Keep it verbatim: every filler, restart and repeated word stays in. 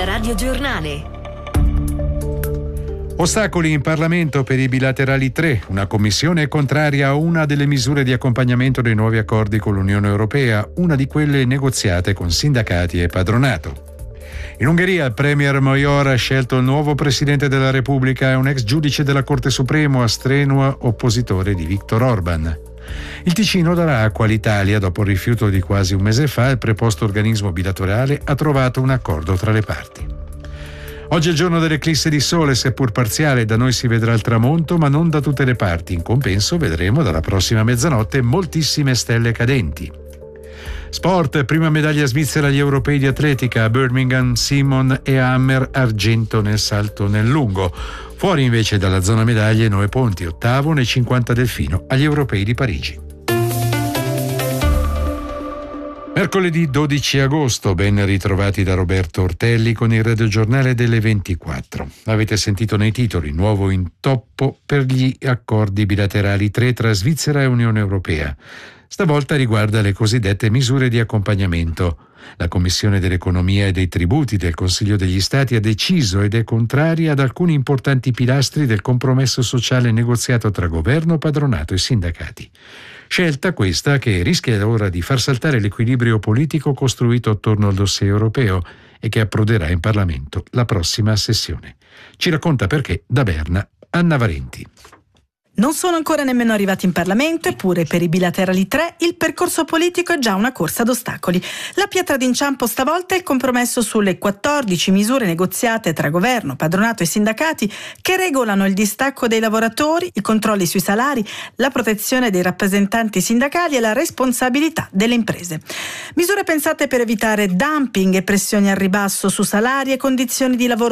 Il Radio Giornale. Ostacoli in Parlamento per i bilaterali tre. Una commissione è contraria a una delle misure di accompagnamento dei nuovi accordi con l'Unione Europea, una di quelle negoziate con sindacati e padronato. In Ungheria il premier Magyar ha scelto il nuovo presidente della Repubblica e un ex giudice della Corte Supremo, strenuo oppositore di Viktor Orban. Il Ticino darà acqua all'Italia. Dopo il rifiuto di quasi un mese fa, il preposto organismo bilaterale ha trovato un accordo tra le parti. Oggi è il giorno dell'eclisse di sole, seppur parziale. Da noi si vedrà il tramonto, ma non da tutte le parti. In compenso vedremo dalla prossima mezzanotte moltissime stelle cadenti. Sport, prima medaglia svizzera agli europei di atletica. A Birmingham Simon e Hammer argento nel salto nel lungo. Fuori invece dalla zona medaglie Noè Ponti, ottavo nei cinquanta delfino agli europei di Parigi. Mercoledì dodici agosto, ben ritrovati da Roberto Ortelli con il radiogiornale delle ventiquattro. Avete sentito nei titoli: nuovo intoppo per gli accordi bilaterali tre tra Svizzera e Unione Europea. Stavolta riguarda le cosiddette misure di accompagnamento. La Commissione dell'Economia e dei Tributi del Consiglio degli Stati ha deciso ed è contraria ad alcuni importanti pilastri del compromesso sociale negoziato tra governo, padronato e sindacati. Scelta questa che rischia ora di far saltare l'equilibrio politico costruito attorno al dossier europeo e che approderà in Parlamento la prossima sessione. Ci racconta perché da Berna Anna Varenti. Non sono ancora nemmeno arrivati in Parlamento, eppure per i bilaterali tre il percorso politico è già una corsa ad ostacoli. La pietra d'inciampo stavolta è il compromesso sulle quattordici misure negoziate tra governo, padronato e sindacati che regolano il distacco dei lavoratori, i controlli sui salari, la protezione dei rappresentanti sindacali e la responsabilità delle imprese. Misure pensate per evitare dumping e pressioni al ribasso su salari e condizioni di lavoro